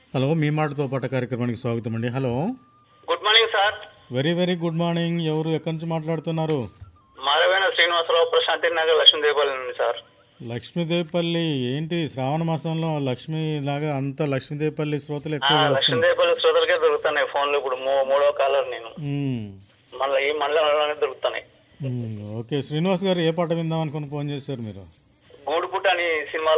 Hello, మీ మాటతో పాటు కార్యక్రమానికి స్వాగతం అండి. Hello, good morning sir. Very very good morning. ఎవరు, ఎక్కడి నుంచి మాట్లాడుతున్నారు? మారవేణ శ్రీనివాసరావు, ప్రశాంతి నగర్, లక్ష్మీదేవపల్లి నుండి సార్. లక్ష్మీదేవపల్లి. ఏంటి శ్రావణ మాసంలో లక్ష్మీ లాగా అంత లక్ష్మీదేవపల్లి శ్రోతలు ఎక్కువ లక్ష్మీదేవపల్లి శ్రోతలకే దొరుకుతున్నాయి ఫోన్లు. ఇప్పుడు మూడో కాలర్ నేను. మళ్ళీ ఈ మండలంలోనే దొరుకుతున్నాయి. ఓకే, శ్రీనివాస్ గారు ఏ పాట విందాం అనుకుని ఫోన్ చేశారు మీరు? గూడుపుట్ట అని సినిమా